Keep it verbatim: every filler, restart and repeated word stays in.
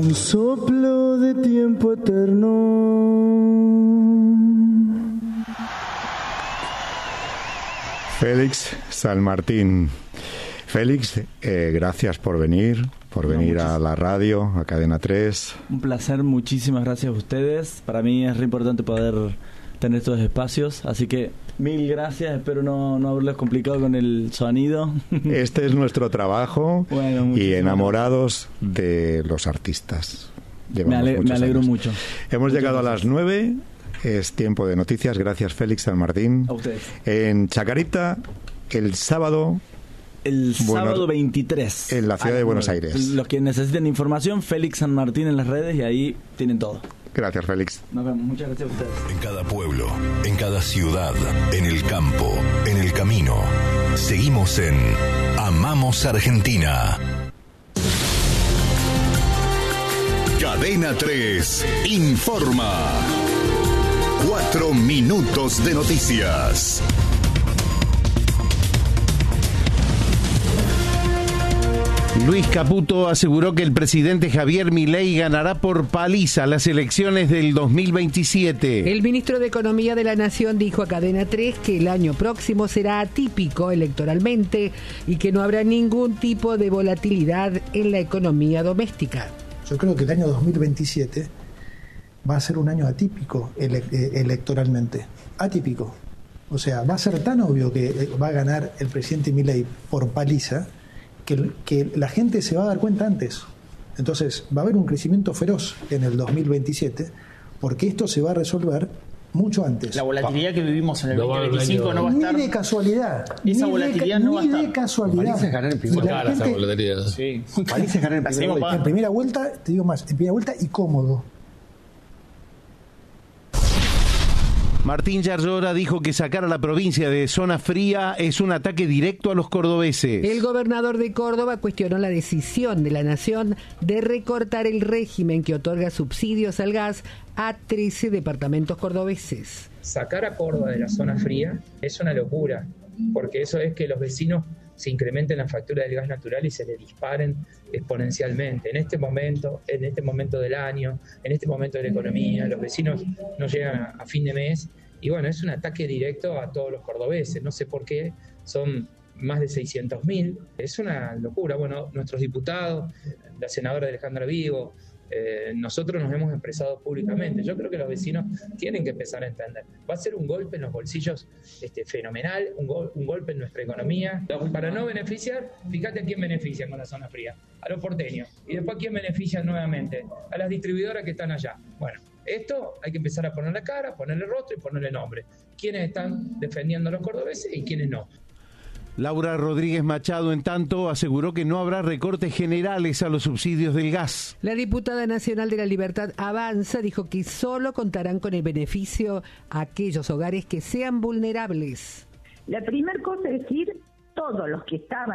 un soplo de tiempo eterno. Félix San Martín. Félix, eh, gracias por venir, por no, venir muchísimas. a la radio, a Cadena tres. Un placer, muchísimas gracias a ustedes. Para mí es re importante poder tener estos espacios, así que mil gracias, espero no, no haberles complicado con el sonido. Este es nuestro trabajo bueno, y enamorados de los artistas. Me, ale- me alegro años. mucho. Hemos Muchas llegado gracias. a las nueve, es tiempo de noticias, gracias Félix San Martín. A ustedes. En Chacarita, el sábado... El sábado bueno, veintitrés. En la ciudad de Buenos Aires. Los que necesiten información, Félix San Martín en las redes y ahí tienen todo. Gracias, Félix. Nos vemos. Muchas gracias a ustedes. En cada pueblo, en cada ciudad, en el campo, en el camino. Seguimos en Amamos Argentina. Cadena tres informa. Cuatro minutos de noticias. Luis Caputo aseguró que el presidente Javier Milei ganará por paliza las elecciones del dos mil veintisiete. El ministro de Economía de la Nación dijo a Cadena tres que el año próximo será atípico electoralmente y que no habrá ningún tipo de volatilidad en la economía doméstica. Yo creo que el año dos mil veintisiete va a ser un año atípico ele- electoralmente. Atípico. O sea, va a ser tan obvio que va a ganar el presidente Milei por paliza Que, que la gente se va a dar cuenta antes. Entonces va a haber un crecimiento feroz en el dos mil veintisiete porque esto se va a resolver mucho antes. La volatilidad que vivimos en el no veinte veinticinco no va a estar... Ni de casualidad. Esa ni volatilidad de, no va a estar. Ni de casualidad. Países ganar en primera vuelta. Sí. Países ganar en primera vuelta. En primera vuelta, te digo más, en primera vuelta y cómodo. Martín Yarlora dijo que sacar a la provincia de zona fría es un ataque directo a los cordobeses. El gobernador de Córdoba cuestionó la decisión de la Nación de recortar el régimen que otorga subsidios al gas a trece departamentos cordobeses. Sacar a Córdoba de la zona fría es una locura, porque eso es que los vecinos se incrementen la factura del gas natural y se le disparen exponencialmente. En este momento, en este momento del año, en este momento de la economía, los vecinos no llegan a, a fin de mes y bueno, es un ataque directo a todos los cordobeses. No sé por qué, son más de seiscientos mil, es una locura. Bueno, nuestros diputados, la senadora Alejandra Vigo, Eh, nosotros nos hemos expresado públicamente. Yo creo que los vecinos tienen que empezar a entender. Va a ser un golpe en los bolsillos este, fenomenal, un, gol, un golpe en nuestra economía. Para no beneficiar, fíjate a quién benefician con la zona fría, a los porteños. Y después a quién benefician nuevamente, a las distribuidoras que están allá. Bueno, esto hay que empezar a poner la cara, ponerle rostro y ponerle nombre. ¿Quiénes están defendiendo a los cordobeses y quiénes no? Laura Rodríguez Machado, en tanto, aseguró que no habrá recortes generales a los subsidios del gas. La diputada nacional de la Libertad Avanza dijo que solo contarán con el beneficio a aquellos hogares que sean vulnerables. La primera cosa es decir, todos los que estaban